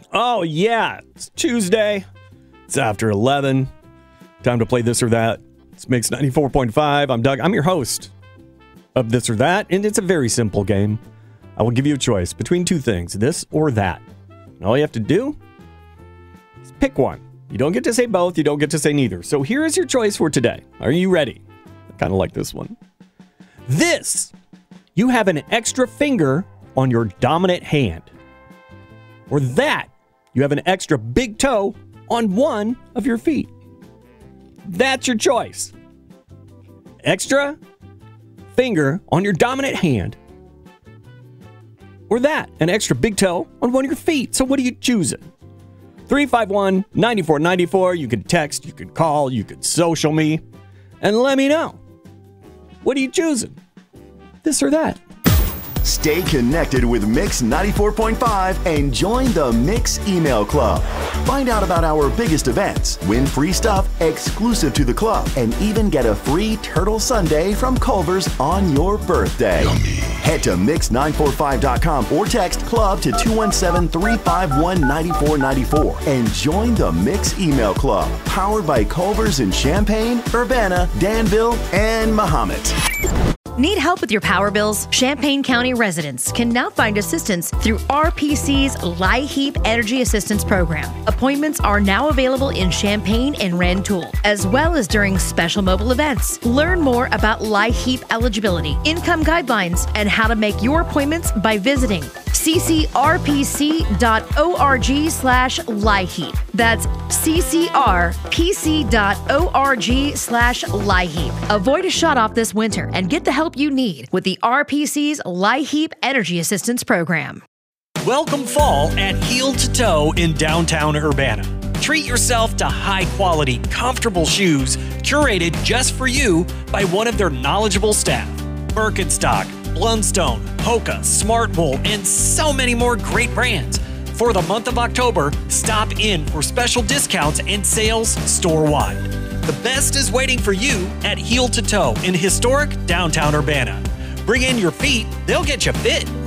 Oh, yeah. It's Tuesday. It's after 11. Time to play This or That. It's Mix 94.5. I'm Doug. I'm your host of This or That, and it's a very simple game. I will give you a choice between two things, this or that. And all you have to do is pick one. You don't get to say both. You don't get to say neither. So here is your choice for today. Are you ready? I kind of like this one. This. You have an extra finger on your dominant hand. Or that. You have an extra big toe on one of your feet. That's your choice. Extra finger on your dominant hand. Or that, an extra big toe on one of your feet. So what are you choosing? 351-9494. You could text, you could call, you could social me, and let me know. What are you choosing? This or that? Stay connected with Mix 94.5 and join the Mix Email Club. Find out about our biggest events, win free stuff exclusive to the club, and even get a free Turtle Sundae from Culver's on your birthday. Yummy. Head to mix945.com or text club to 217-351-9494 and join the Mix Email Club, powered by Culver's in Champaign, Urbana, Danville, and Mahomet. Need help with your power bills? Champaign County residents can now find assistance through RPC's LIHEAP Energy Assistance Program. Appointments are now available in Champaign and Rantoul, as well as during special mobile events. Learn more about LIHEAP eligibility, income guidelines, and how to make your appointments by visiting ccrpc.org/LIHEAP. That's ccrpc.org/LIHEAP. Avoid a shut-off this winter and get the help you need with the RPC's LIHEAP Energy Assistance Program. Welcome fall at Heel to Toe in downtown Urbana. Treat yourself to high-quality, comfortable shoes curated just for you by one of their knowledgeable staff. Birkenstock, Blundstone, Hoka, Smartwool, and so many more great brands. For the month of October, stop in for special discounts and sales store-wide. The best is waiting for you at Heel to Toe in historic downtown Urbana. Bring in your feet, they'll get you fit.